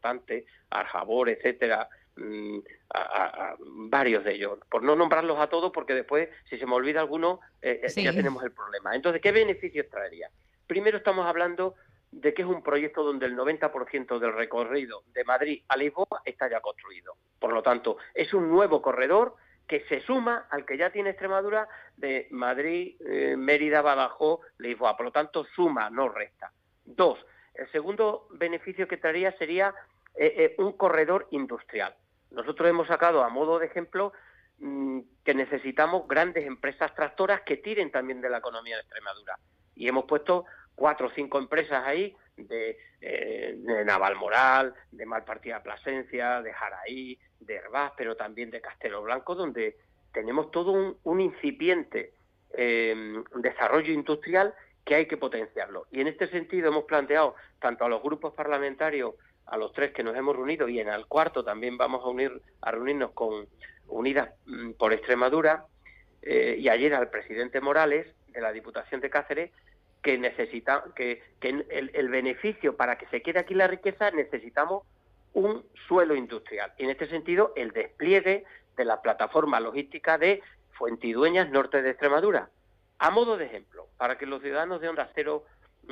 importantes, Arjabor, etcétera, varios de ellos, por no nombrarlos a todos, porque después, si se me olvida alguno, ya Sí. tenemos el problema. Entonces, ¿qué beneficios traería? Primero, estamos hablando de que es un proyecto donde el 90% del recorrido de Madrid a Lisboa está ya construido. Por lo tanto, es un nuevo corredor que se suma al que ya tiene Extremadura de Madrid, Mérida, Badajoz, Lisboa. Por lo tanto, suma, no resta. Dos, el segundo beneficio que traería sería un corredor industrial. Nosotros hemos sacado a modo de ejemplo que necesitamos grandes empresas tractoras que tiren también de la economía de Extremadura. Y hemos puesto 4 o 5 empresas ahí de Navalmoral, de Malpartida Plasencia, de Jaraí, de Hervás, pero también de Castelo Blanco, donde tenemos todo un incipiente desarrollo industrial que hay que potenciarlo. Y en este sentido hemos planteado tanto a los grupos parlamentarios, a los 3 que nos hemos reunido, y en el cuarto también vamos a reunirnos con Unidas por Extremadura, y ayer al presidente Morales de la Diputación de Cáceres, que necesita que el beneficio para que se quede aquí la riqueza, necesitamos un suelo industrial. Y en este sentido, el despliegue de la plataforma logística de Fuentidueñas, norte de Extremadura. A modo de ejemplo, para que los ciudadanos de Onda Cero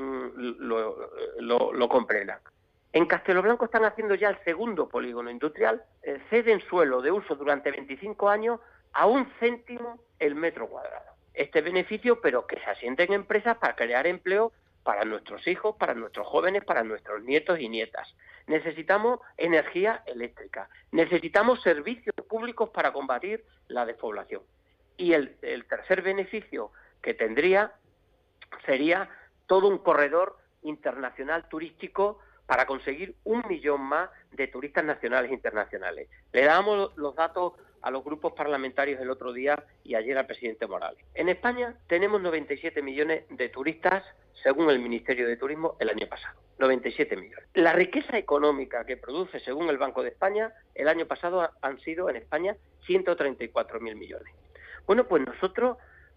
lo comprendan. En Castelo Blanco están haciendo ya el segundo polígono industrial, ceden suelo de uso durante 25 años a 1 céntimo el metro cuadrado. Este beneficio, pero que se asienten empresas para crear empleo para nuestros hijos, para nuestros jóvenes, para nuestros nietos y nietas. Necesitamos energía eléctrica, necesitamos servicios públicos para combatir la despoblación. Y el tercer beneficio que tendría sería todo un corredor internacional turístico para conseguir 1 millón más de turistas nacionales e internacionales. Le damos los datos a los grupos parlamentarios el otro día y ayer al presidente Morales. En España tenemos 97 millones de turistas, según el Ministerio de Turismo, el año pasado. 97 millones. La riqueza económica que produce, según el Banco de España, el año pasado han sido en España 134.000 millones. Bueno, pues nosotros,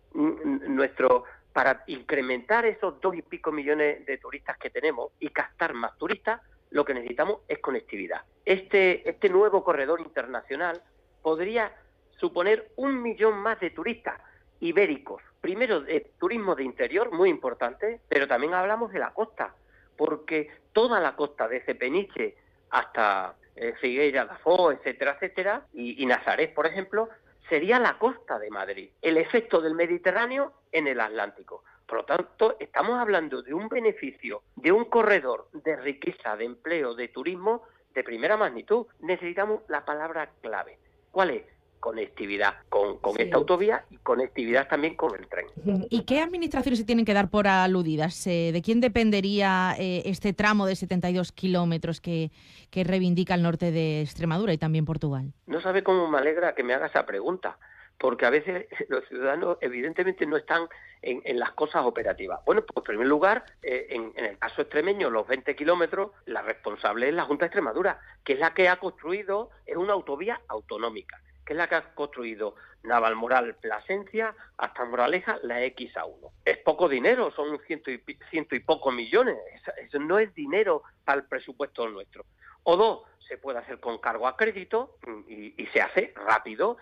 para incrementar esos 2 y pico millones de turistas que tenemos y captar más turistas, lo que necesitamos es conectividad. Este nuevo corredor internacional podría suponer 1 millón más de turistas ibéricos. Primero, de turismo de interior, muy importante, pero también hablamos de la costa, porque toda la costa, desde Peniche hasta Figueira da Foz, etcétera, etcétera, y Nazaret, por ejemplo, sería la costa de Madrid, el efecto del Mediterráneo en el Atlántico. Por lo tanto, estamos hablando de un beneficio, de un corredor de riqueza, de empleo, de turismo de primera magnitud. Necesitamos la palabra clave. ¿Cuál es? Conectividad con esta Sí. autovía y conectividad también con el tren. ¿Y qué administraciones se tienen que dar por aludidas? ¿De quién dependería este tramo de 72 kilómetros que reivindica el norte de Extremadura y también Portugal? No sabe cómo me alegra que me haga esa pregunta, porque a veces los ciudadanos evidentemente no están en las cosas operativas. Bueno, pues en primer lugar, en el caso extremeño, los 20 kilómetros, la responsable es la Junta de Extremadura, que es la que ha construido, es una autovía autonómica, que es la que ha construido Navalmoral, Plasencia, hasta Moraleja, la XA1. Es poco dinero, son ciento y pocos millones, eso no es dinero para el presupuesto nuestro. O dos, se puede hacer con cargo a crédito y se hace rápido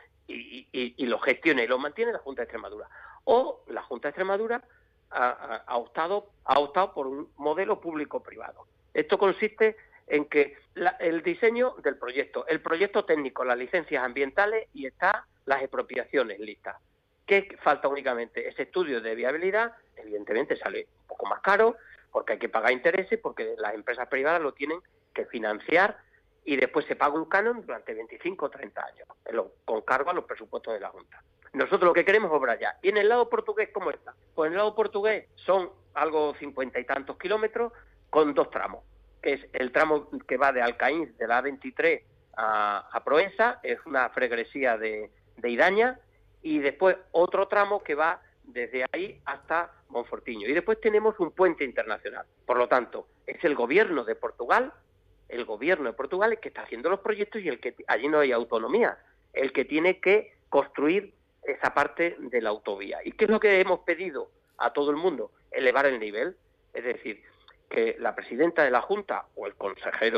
y lo gestiona y lo mantiene la Junta de Extremadura. O la Junta de Extremadura ha optado por un modelo público-privado. Esto consiste en que el diseño del proyecto, el proyecto técnico, las licencias ambientales y están las expropiaciones listas. ¿Qué falta únicamente? Ese estudio de viabilidad, evidentemente sale un poco más caro porque hay que pagar intereses, porque las empresas privadas lo tienen que financiar y después se paga un canon durante 25 o 30 años, con cargo a los presupuestos de la Junta. Nosotros lo que queremos es obrar ya. ¿Y en el lado portugués cómo está? Pues en el lado portugués son algo 50 y tantos kilómetros con 2 tramos, que es el tramo que va de Alcaín, de la A23 a Proensa, es una fregresía de Idaña, y después otro tramo que va desde ahí hasta Monfortiño. Y después tenemos un puente internacional. Por lo tanto, es el gobierno de Portugal el que está haciendo los proyectos y el que allí no hay autonomía, el que tiene que construir esa parte de la autovía. ¿Y qué es lo que hemos pedido a todo el mundo? Elevar el nivel, es decir, que la presidenta de la Junta o el consejero